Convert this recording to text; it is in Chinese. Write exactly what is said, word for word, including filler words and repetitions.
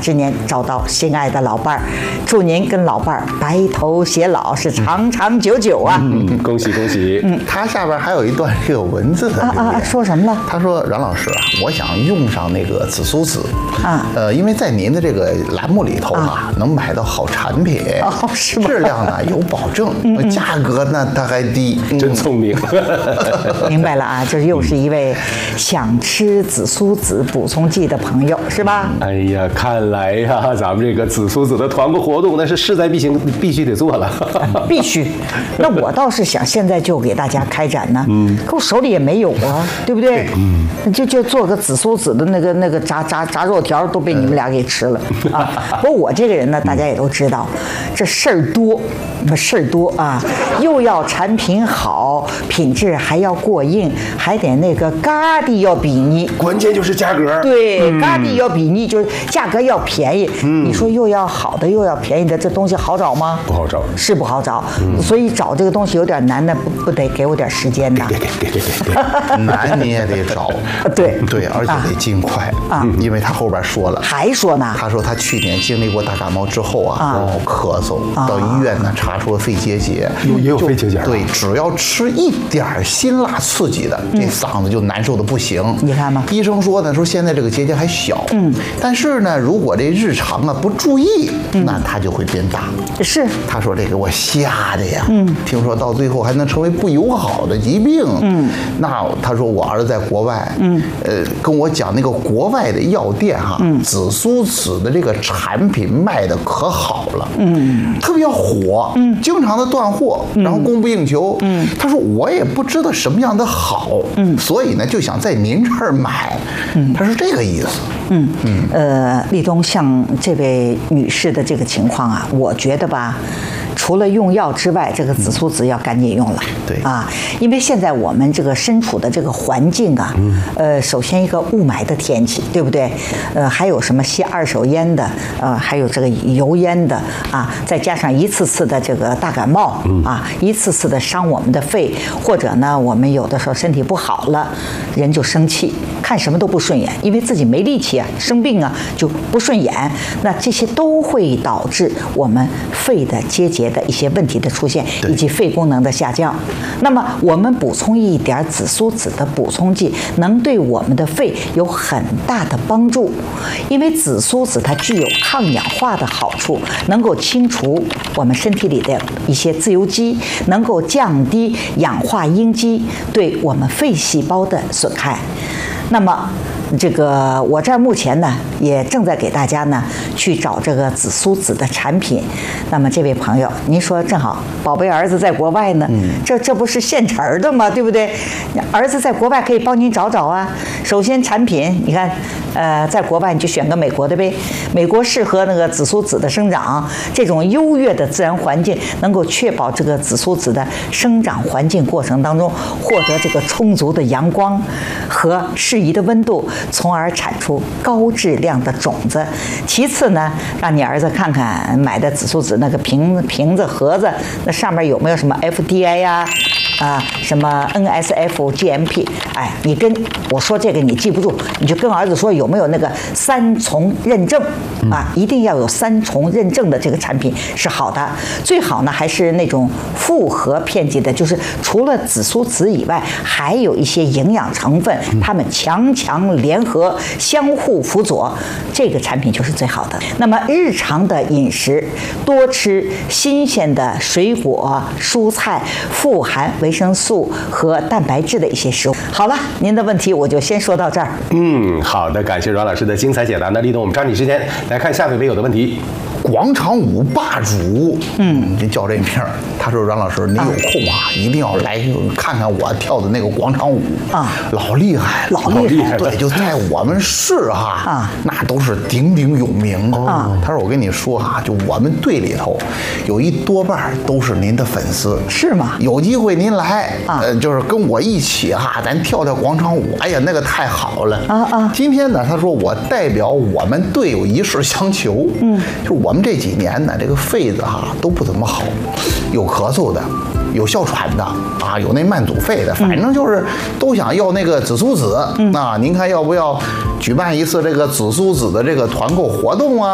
之年找到心爱的老伴儿，祝您跟老伴儿白头偕老，是长长久久啊！ 嗯，恭喜恭喜！ 嗯，他下边还有一段这个文字的留言， 说什么了？ 他说：“阮老师啊，我想用上那个紫苏籽啊， 呃，因为在您的这个栏目里头啊，能买到好产品， 哦，是吗？ 质量呢有保证，价格呢它还低， 真聪明。 明白了啊，这又是一位想吃紫苏籽补充剂的朋友，是吧？ 哎呀，看来呀，咱们这个紫苏籽的团购活动那是势在必行，必须得做了。 必须。那我倒是想现在就给大家开展呢，嗯，可我手里也没有啊，对不对？嗯，就就做个紫苏籽的那个那个炸炸炸肉条，都被你们俩给吃了啊。不过我这个人呢，大家也都知道，这事儿多，事儿多啊，又要产品好，品质还要过硬，还得那个嘎的要比拟， 关键就是价格。 对，嘎的要比拟，就是价格要便宜。你说又要好的又要便宜的，这东西好找吗？ 不好找， 是不好找。所以找这个东西有点难的，不不得给我点时间呐？ 给给给给给， 难你也得找。 对对，而且得尽快啊，因为他后边说了， 还说呢， 他说他去年经历过大感冒之后啊，然后咳嗽，到医院呢查出了肺结节， 也有肺结节。 对，只要吃一点辛辣刺激的，这嗓子就难受的不行。 你看吗？ 医生说呢，说现在这个结节还小，嗯，但是呢，如果这日常啊不注意，那它就会变大。 是， 他说这给我吓的呀，嗯，听说到最后还能成为不友好的疾病，嗯，那他说我儿子在国外，嗯，呃，跟我讲那个国外的药店哈，嗯，紫苏籽的这个产品卖的可好了，嗯，特别火，嗯，经常的断货，然后供不应求，嗯，他说我也不知道什么样的好，嗯，所以呢就想在您这儿买，嗯，他是这个意思。 嗯嗯，呃，立冬像这位女士的这个情况啊，我觉得吧，除了用药之外，这个紫苏籽要赶紧用了。 对啊，因为现在我们这个身处的这个环境啊，呃，首先一个雾霾的天气，对不对？呃，还有什么吸二手烟的，呃，还有这个油烟的啊，再加上一次次的这个大感冒啊，一次次的伤我们的肺，或者呢，我们有的时候身体不好了，人就生气，看什么都不顺眼，因为自己没力气啊，生病啊就不顺眼，那这些都会导致我们肺的结节的一些问题的出现，以及肺功能的下降。那么我们补充一点紫苏籽的补充剂，能对我们的肺有很大的帮助，因为紫苏籽它具有抗氧化的好处，能够清除我们身体里的一些自由基，能够降低氧化应激对我们肺细胞的损害。那么这个我这儿目前呢也正在给大家呢去找这个紫苏籽的产品。那么这位朋友，您说正好宝贝儿子在国外呢，嗯、这这不是现成的吗？对不对？儿子在国外可以帮您找找啊。首先产品，你看，呃，在国外你就选个美国的呗。美国适合那个紫苏籽的生长，这种优越的自然环境能够确保这个紫苏籽的生长环境过程当中获得这个充足的阳光和适宜的温度，从而产出高质量的种子。其次呢，让你儿子看看买的紫苏籽那个瓶瓶子盒子，那上面有没有什么 F D A 呀、啊？啊，什么 N S F G M P， 哎，你跟我说这个你记不住，你就跟儿子说有没有那个三重认证啊，一定要有三重认证的这个产品是好的，最好呢还是那种复合片剂的，就是除了紫苏籽以外，还有一些营养成分，它们强强联合，相互辅佐，这个产品就是最好的。那么日常的饮食，多吃新鲜的水果、蔬菜，富含维生素和蛋白质的一些食物。好了，您的问题我就先说到这儿。 嗯，好的，感谢阮老师的精彩解答。那立冬，我们抓紧时间来看下位微友的问题。 广场舞霸主，嗯，这叫这名儿。他说：“阮老师，你有空啊，一定要来看看我跳的那个广场舞啊，老厉害， 老厉害。 对，就在我们市哈，啊，那都是鼎鼎有名啊。他说：我跟你说哈，就我们队里头有一多半都是您的粉丝， 是吗？ 有机会您来啊，呃，就是跟我一起哈，咱跳跳广场舞。哎呀，那个太好了啊啊！今天呢，他说我代表我们队有一事相求，嗯，就我们这几年呢，这个肺子哈都不怎么好，有咳嗽的，有哮喘的啊，有那慢阻肺的，反正就是都想要那个紫苏籽。那您看要不要举办一次这个紫苏籽的这个团购活动啊？